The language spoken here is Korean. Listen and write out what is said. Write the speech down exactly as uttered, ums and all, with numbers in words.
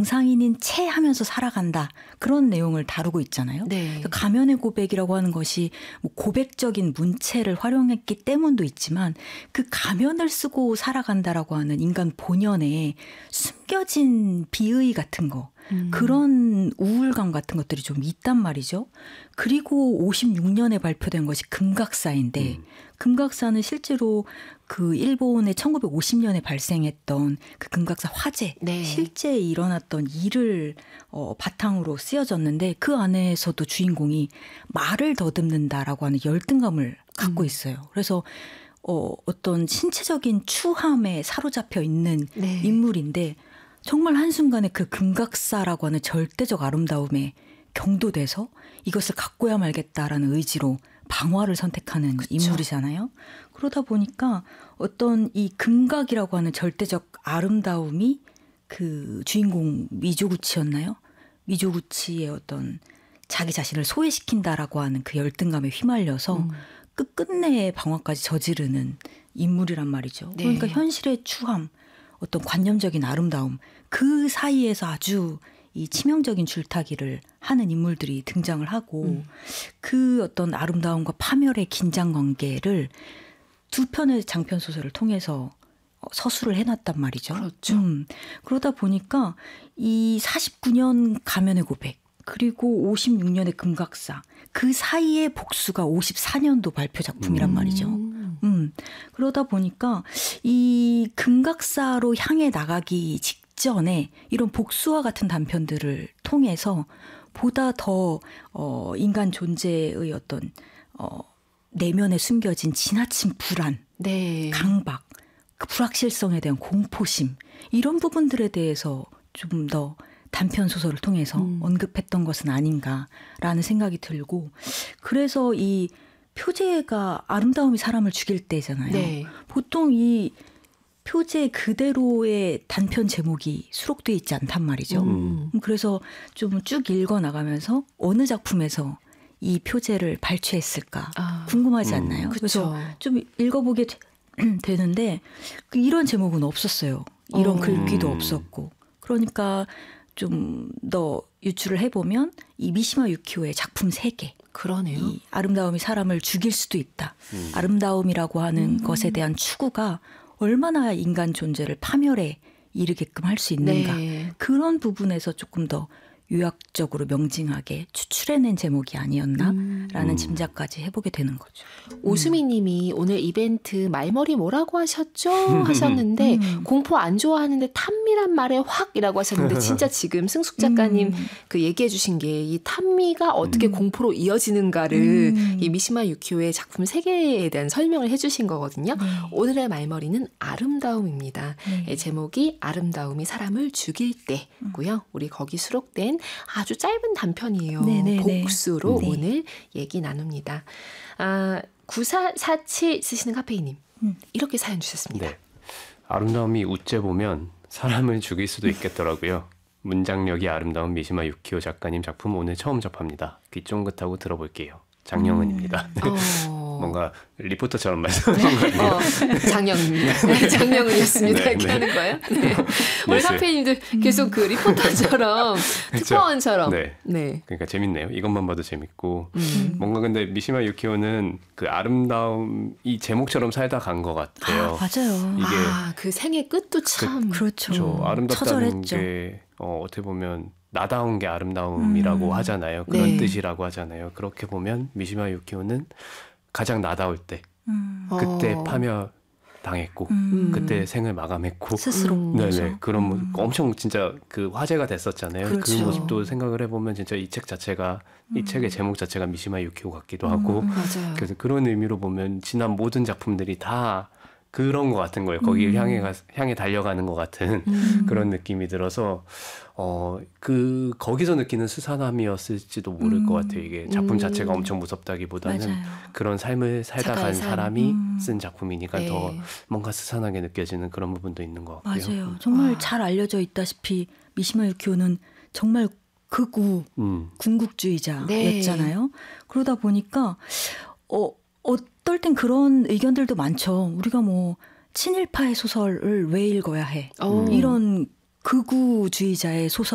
정상인인 채 하면서 살아간다. 그런 내용을 다루고 있잖아요. 네. 가면의 고백이라고 하는 것이 뭐 고백적인 문체를 활용했기 때문도 있지만 그 가면을 쓰고 살아간다라고 하는 인간 본연에 숨겨진 비의 같은 거 음. 그런 우울감 같은 것들이 좀 있단 말이죠. 그리고 오십육 년에 발표된 것이 금각사인데 음. 금각사는 실제로 그 일본의 천구백오십 년에 발생했던 그 금각사 화재 네. 실제 일어났던 일을 어, 바탕으로 쓰여졌는데 그 안에서도 주인공이 말을 더듬는다라고 하는 열등감을 갖고 음. 있어요. 그래서 어, 어떤 신체적인 추함에 사로잡혀 있는 네. 인물인데 정말 한순간에 그 금각사라고 하는 절대적 아름다움에 경도돼서 이것을 갖고야 말겠다라는 의지로 방화를 선택하는 그쵸. 인물이잖아요. 그러다 보니까 어떤 이 금각이라고 하는 절대적 아름다움이 그 주인공 미조구치였나요? 미조구치의 어떤 자기 자신을 소외시킨다라고 하는 그 열등감에 휘말려서 음. 끝끝내 방화까지 저지르는 인물이란 말이죠. 네. 그러니까 현실의 추함, 어떤 관념적인 아름다움 그 사이에서 아주 이 치명적인 줄타기를 하는 인물들이 등장을 하고 음. 그 어떤 아름다움과 파멸의 긴장 관계를 두 편의 장편 소설을 통해서 서술을 해놨단 말이죠. 그렇죠. 음. 그러다 보니까 이 사십구 년 가면의 고백 그리고 오십육 년의 금각사 그 사이의 복수가 오십사 년도 발표 작품이란 말이죠. 음. 음. 그러다 보니까 이 금각사로 향해 나가기 직전에 이런 복수와 같은 단편들을 통해서 보다 더 어, 인간 존재의 어떤 어, 내면에 숨겨진 지나친 불안, 네. 강박, 그 불확실성에 대한 공포심 이런 부분들에 대해서 좀 더 단편 소설을 통해서 음. 언급했던 것은 아닌가라는 생각이 들고 그래서 이 표제가 아름다움이 사람을 죽일 때잖아요. 네. 보통 이 표제 그대로의 단편 제목이 수록되어 있지 않단 말이죠. 음. 그래서 좀 쭉 읽어나가면서 어느 작품에서 이 표제를 발췌했을까 아. 궁금하지 않나요? 음. 그래서 좀 읽어보게 되, 되는데 이런 제목은 없었어요. 이런 어. 글귀도 없었고. 그러니까 좀 더 유추를 해보면 이 미시마 유키오의 작품 세 개. 그러네요. 이 아름다움이 사람을 죽일 수도 있다. 음. 아름다움이라고 하는 음. 것에 대한 추구가 얼마나 인간 존재를 파멸에 이르게끔 할 수 있는가. 네. 그런 부분에서 조금 더 요약적으로 명징하게 추출해낸 제목이 아니었나라는 음. 짐작까지 해보게 되는 거죠. 오수미 님이 오늘 이벤트 말머리 뭐라고 하셨죠? 하셨는데 음. 공포 안 좋아하는데 탐미란 말에 확이라고 하셨는데 진짜 지금 승숙 작가님 음. 그 얘기해 주신 게 이 탐미가 어떻게 음. 공포로 이어지는가를 음. 이 미시마 유키오의 작품 세 개에 대한 설명을 해 주신 거거든요. 네. 오늘의 말머리는 아름다움입니다. 네. 예, 제목이 아름다움이 사람을 죽일 때고요. 우리 거기 수록된 아주 짧은 단편이에요. 네네네. 복수로 네. 오늘 얘기 나눕니다. 아, 구사사칠 쓰시는 카페이님 음. 이렇게 사연 주셨습니다. 네. 아름다움이 우째 보면 사람을 죽일 수도 있겠더라고요. 문장력이 아름다운 미시마 유키오 작가님 작품 오늘 처음 접합니다. 귀 쫑긋하고 들어볼게요. 장영은입니다. 음. 어. 뭔가 리포터처럼 말씀하신 거예요. 어, 장영입니다. 네, 장영은이었습니다. 네, 이렇게 네. 하는 거예요. 네. 우리 뉴스. 카페님들 계속 그 리포터처럼 특파원처럼. 네. 네. 그러니까 재밌네요. 이것만 봐도 재밌고 음. 뭔가 근데 미시마 유키오는 그 아름다움 이 제목처럼 살다 간 것 같아요. 아, 맞아요. 이게 아, 그 생의 끝도 참. 그, 그렇죠. 저 아름답다는 처절했죠. 게 어, 어떻게 보면 나다운 게 아름다움이라고 음. 하잖아요. 그런 네. 뜻이라고 하잖아요. 그렇게 보면 미시마 유키오는 가장 나다울 때 음. 그때 어. 파멸 당했고 음. 그때 생을 마감했고 스스로. 음. 네네 그런 모습 음. 엄청 진짜 그 화제가 됐었잖아요. 그렇죠. 그 모습도 생각을 해보면 진짜 이 책 자체가 이 음. 책의 제목 자체가 미시마 유키오 같기도 하고 음. 맞아요. 그래서 그런 의미로 보면 지난 모든 작품들이 다 그런 것 같은 거예요. 거기를 음. 향해 가, 향해 달려가는 것 같은 음. 그런 느낌이 들어서 어, 그 거기서 느끼는 스산함이었을지도 모를 음. 것 같아요. 이게 작품 음. 자체가 엄청 무섭다기보다는 맞아요. 그런 삶을 살다 작가의 간 삶. 사람이 음. 쓴 작품이니까 네. 더 뭔가 스산하게 느껴지는 그런 부분도 있는 것 같고요. 맞아요. 정말 아. 잘 알려져 있다시피 미시마 유키오는 정말 극우 음. 군국주의자였잖아요. 네. 그러다 보니까 어, 어떨 땐 그런 의견들도 많죠. 우리가 뭐 친일파의 소설을 왜 읽어야 해. 어. 이런 극우주의자의 소설